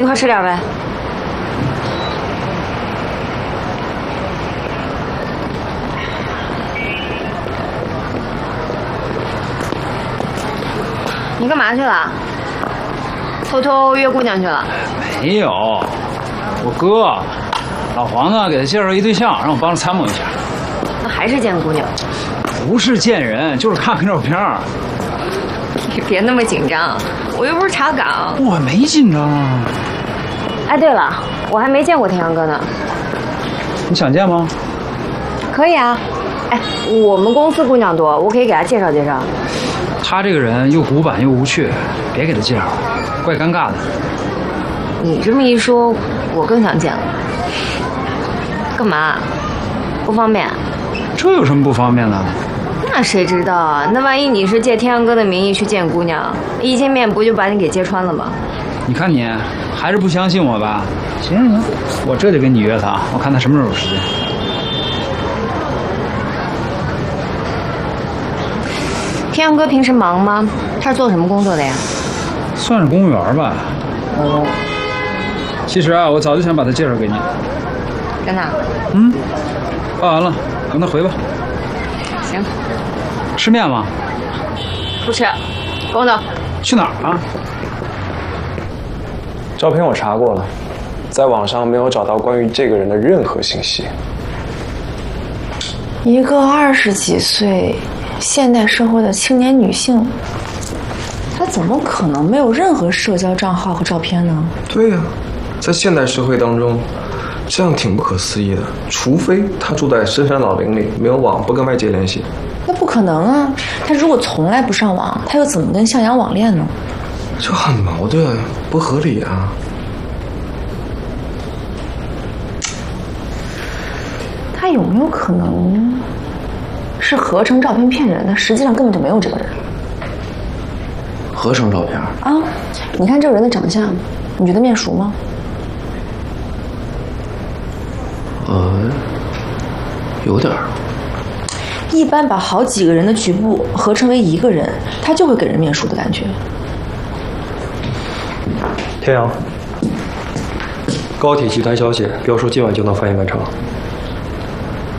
块吃点呗。你干嘛去了？偷偷约姑娘去了？ 没有，我哥老黄呢，给他介绍一对象，让我帮着参谋一下。 那还是见姑娘？ 不是见人，就是看看照片。 你别那么紧张，我又不是查岗。 我没紧张啊。 哎，对了，我还没见过天阳哥呢。 你想见吗？ 可以啊。哎，我们公司姑娘多，我可以给他介绍介绍。 他这个人又古板又无趣，别给他介绍了，怪尴尬的。 你这么一说，我更想见了。干嘛？不方便？ 这有什么不方便的？ 那谁知道啊？那万一你是借天阳哥的名义去见姑娘，一见面不就把你给揭穿了吗？ 你看你还是不相信我吧？行行，我这就跟你约他，我看他什么时候有时间。 天阳哥平时忙吗？他是做什么工作的呀？ 算是公务员吧。 哦。 其实啊，我早就想把他介绍给你。 真的？ 办完了，跟他回吧。 行。 吃面吗？ 不吃，跟我走。 去哪儿啊？ 照片我查过了，在网上没有找到关于这个人的任何信息。 一个20几岁现代社会的青年女性，她怎么可能没有任何社交账号和照片呢？ 对呀，在现代社会当中，这样挺不可思议的。除非她住在深山老林里，没有网，不跟外界联系。 那不可能啊！她如果从来不上网，她又怎么跟向阳网恋呢？ 这很矛盾，不合理啊！ 她有没有可能是合成照片骗人的？实际上根本就没有这个人。 合成照片啊！你看这个人的长相，你觉得面熟吗？ 有点儿。 一般把好几个人的局部合成为一个人，他就会给人面熟的感觉。 天阳，高铁集团消息，标说今晚就能发现完成。